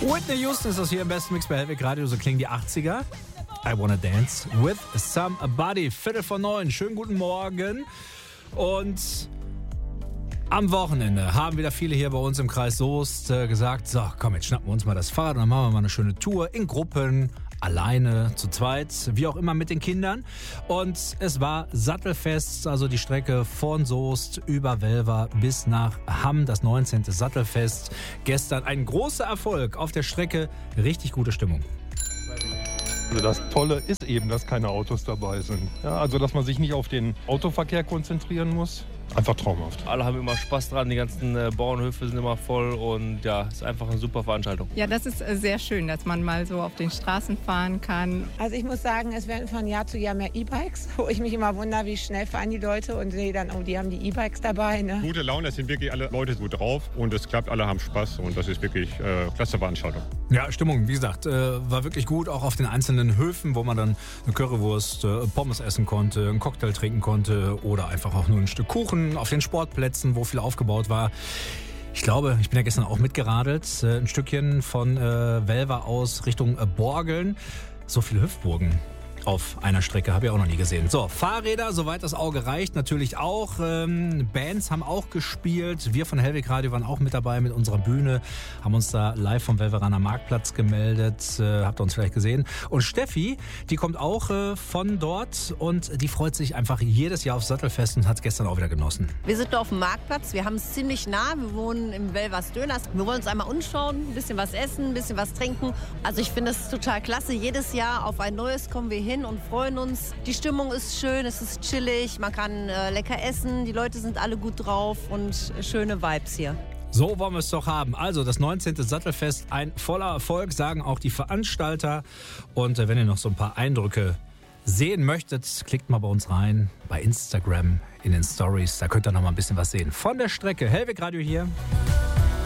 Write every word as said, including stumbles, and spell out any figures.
Whitney Houston ist das hier im besten Mix bei Hellweg Radio, so klingen die achtziger. I Wanna Dance with Somebody. Viertel vor neun, schönen guten Morgen. Und am Wochenende haben wieder viele hier bei uns im Kreis Soest äh, gesagt, so komm, jetzt schnappen wir uns mal das Fahrrad und dann machen wir mal eine schöne Tour in Gruppen, alleine, zu zweit, wie auch immer mit den Kindern. Und es war Sattelfest, also die Strecke von Soest über Welver bis nach Hamm, das neunzehnte Sattelfest. Gestern ein großer Erfolg auf der Strecke, richtig gute Stimmung. Also das Tolle ist eben, dass keine Autos dabei sind. Ja, also dass man sich nicht auf den Autoverkehr konzentrieren muss. Einfach traumhaft. Alle haben immer Spaß dran, die ganzen äh, Bauernhöfe sind immer voll und ja, ist einfach eine super Veranstaltung. Ja, das ist äh, sehr schön, dass man mal so auf den Straßen fahren kann. Also ich muss sagen, es werden von Jahr zu Jahr mehr E-Bikes, wo ich mich immer wundere, wie schnell fahren die Leute und sehe dann, oh, die haben die E-Bikes dabei. Ne? Gute Laune, es sind wirklich alle Leute gut drauf und es klappt, alle haben Spaß und das ist wirklich äh, klasse Veranstaltung. Ja, Stimmung, wie gesagt, äh, war wirklich gut, auch auf den einzelnen Höfen, wo man dann eine Currywurst, äh, Pommes essen konnte, einen Cocktail trinken konnte oder einfach auch nur ein Stück Kuchen auf den Sportplätzen, wo viel aufgebaut war. Ich glaube, ich bin ja gestern auch mitgeradelt, äh, ein Stückchen von äh, Welver aus Richtung äh, Borgeln. So viele Hüpfburgen auf einer Strecke habe ich auch noch nie gesehen. So, Fahrräder, soweit das Auge reicht, natürlich auch. Ähm, Bands haben auch gespielt. Wir von Hellweg Radio waren auch mit dabei mit unserer Bühne, haben uns da live vom Welveraner Marktplatz gemeldet. Äh, habt ihr uns vielleicht gesehen. Und Steffi, die kommt auch äh, von dort und die freut sich einfach jedes Jahr aufs Sattelfest und hat es gestern auch wieder genossen. Wir sind da auf dem Marktplatz, wir haben es ziemlich nah, wir wohnen im Welvers Döners. Wir wollen uns einmal umschauen, ein bisschen was essen, ein bisschen was trinken. Also ich finde es total klasse, jedes Jahr auf ein neues kommen wir hin und freuen uns. Die Stimmung ist schön, es ist chillig, man kann äh, lecker essen, die Leute sind alle gut drauf und schöne Vibes hier. So wollen wir es doch haben. Also das neunzehnte Sattelfest, ein voller Erfolg, sagen auch die Veranstalter. Und äh, wenn ihr noch so ein paar Eindrücke sehen möchtet, klickt mal bei uns rein, bei Instagram, in den Stories. Da könnt ihr noch mal ein bisschen was sehen. Von der Strecke, Hellweg Radio hier.